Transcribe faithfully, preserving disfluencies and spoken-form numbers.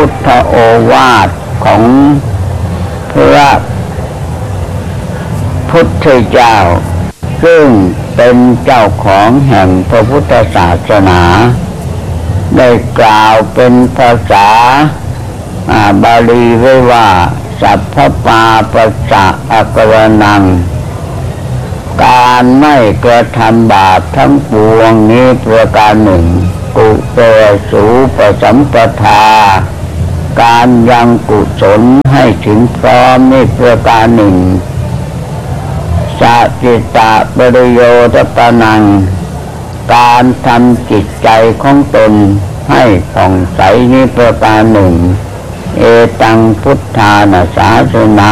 พุทธโอวาทของพระพุทธเจ้าซึ่งเป็นเจ้าของแห่งพระพุทธศาสนาได้กล่าวเป็นภาษาบาลีไว้ว่าสัพพปาปัสสะอกรนังการไม่กระทำบาปทั้งปวงนี้ประการหนึ่งกุศลสูปสัมปทาการยังกุศลให้ถึงพร้อมนี้ประการหนึ่งสัจจิตะปริโยทปนังการทำจิตใจของตนให้ผ่องใสนี้ประการหนึ่งเอตังพุทธานาสาสนา